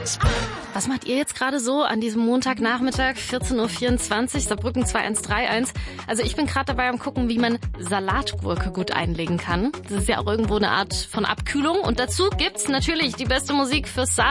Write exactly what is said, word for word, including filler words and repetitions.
Was macht ihr jetzt gerade so an diesem Montagnachmittag, vierzehn Uhr vierundzwanzig, Saarbrücken zwei eins drei eins? Also ich bin gerade dabei am gucken, wie man Salatgurke gut einlegen kann. Das ist ja auch irgendwo eine Art von Abkühlung. Und dazu gibt's natürlich die beste Musik fürs Saar.